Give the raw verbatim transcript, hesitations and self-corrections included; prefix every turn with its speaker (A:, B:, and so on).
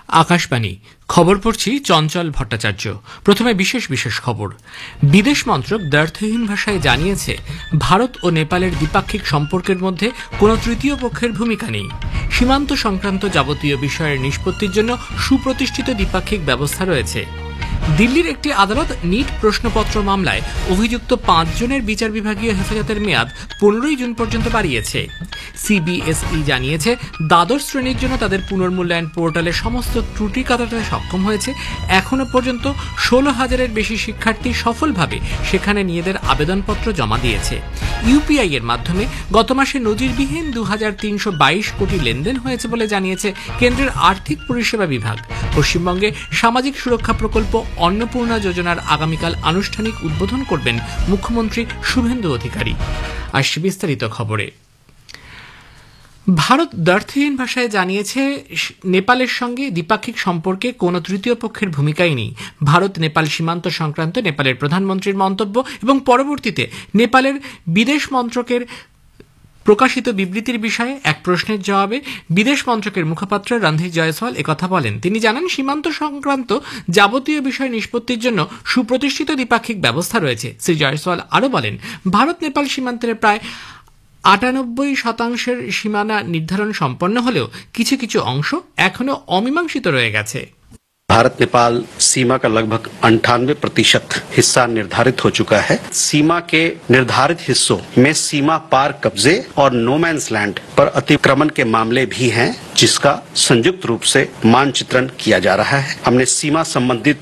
A: আকাশবাণী খবর পড়ছি চঞ্চল ভট্টাচার্য। প্রথমে বিশেষ বিশেষ খবর। বিদেশ মন্ত্রক দ্ব্যর্থহীন ভাষায় জানিয়েছে, ভারত ও নেপালের দ্বিপাক্ষিক সম্পর্কের মধ্যে কোনো তৃতীয় পক্ষের ভূমিকা নেই। সীমান্ত সংক্রান্ত যাবতীয় বিষয়ের নিষ্পত্তির জন্য সুপ্রতিষ্ঠিত দ্বিপাক্ষিক ব্যবস্থা রয়েছে। দিল্লির একটি আদালত নিট প্রশ্নপত্র মামলায় অভিযুক্ত পাঁচ জনের বিচার বিভাগীয় হেফাজতের মেয়াদ পনেরোই জুন পর্যন্ত বাড়িয়েছে। সিবিএসই জানিয়েছে, দ্বাদশ শ্রেণীর জন্য তাদের পুনর্মূল্যায়ন পোর্টালে সমস্ত ত্রুটি কাটাতে সক্ষম হয়েছে। এখনো পর্যন্ত ষোলো হাজারের বেশি শিক্ষার্থী সফলভাবে সেখানে নিজেদের আবেদনপত্র জমা দিয়েছে। ইউপিআই এর মাধ্যমে গত মাসে নজিরবিহীন দু হাজার তিনশো বাইশ কোটি লেনদেন হয়েছে বলে জানিয়েছে কেন্দ্রের আর্থিক পরিষেবা বিভাগ। পশ্চিমবঙ্গে সামাজিক সুরক্ষা প্রকল্প অন্নপূর্ণা যোজনার আগামীকাল আনুষ্ঠানিক উদ্বোধন করবেন মুখ্যমন্ত্রী শুভেন্দু অধিকারী। আসছে বিস্তারিত খবরে। ভারত দ্ব্যর্থহীন ভাষায় জানিয়েছে, নেপালের সঙ্গে দ্বিপাক্ষিক সম্পর্কে কোনো তৃতীয় পক্ষের ভূমিকাই নেই। ভারত নেপাল সীমান্ত সংক্রান্ত নেপালের প্রধানমন্ত্রীর মন্তব্য এবং পরবর্তীতে নেপালের বিদেশ মন্ত্রকের প্রকাশিত বিবৃতির বিষয়ে এক প্রশ্নের জবাবে বিদেশ মন্ত্রকের মুখপাত্র রণধীর জয়সওয়াল একথা বলেন। তিনি জানান, সীমান্ত সংক্রান্ত যাবতীয় বিষয় নিষ্পত্তির জন্য সুপ্রতিষ্ঠিত দ্বিপাক্ষিক ব্যবস্থা রয়েছে। শ্রী জয়সওয়াল আরও বলেন, ভারত নেপাল সীমান্তের প্রায় আটানব্বই শতাংশের সীমানা নির্ধারণ সম্পন্ন হলেও কিছু কিছু অংশ এখনো অমীমাংসিত রয়ে গেছে।
B: भारत नेपाल सीमा का लगभग अंठानवे प्रतिशत हिस्सा निर्धारित हो चुका है। सीमा के निर्धारित हिस्सों में सीमा पार कब्जे और नो मैंस लैंड पर अतिक्रमण के मामले भी हैं, जिसका संयुक्त रूप से मानचित्रण किया जा रहा है। हमने सीमा संबंधित